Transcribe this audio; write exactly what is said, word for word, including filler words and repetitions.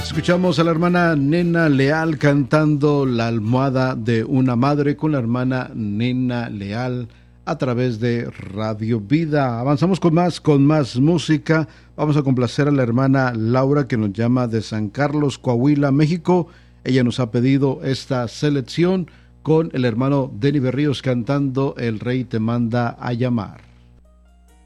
Escuchamos a la hermana Nena Leal cantando La almohada de una madre con la hermana Nena Leal a través de Radio Vida. Avanzamos con más, con más música. Vamos a complacer a la hermana Laura, que nos llama de San Carlos, Coahuila, México. Ella nos ha pedido esta selección con el hermano Denny Berríos cantando El Rey te manda a llamar.